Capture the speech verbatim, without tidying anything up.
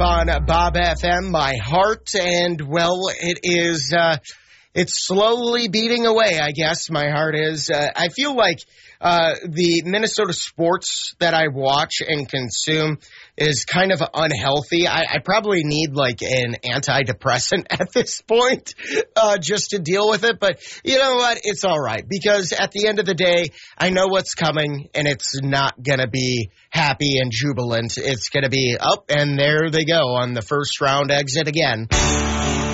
on Bob F M, my heart, and, well, it is, uh, it's slowly beating away, I guess, my heart is. Uh, I feel like uh, the Minnesota sports that I watch and consume is kind of unhealthy. I, I probably need, like, an antidepressant at this point uh, just to deal with it. But you know what? It's all right, because at the end of the day, I know what's coming, and it's not going to be happy and jubilant. It's going to be up, and there they go on the first round exit again.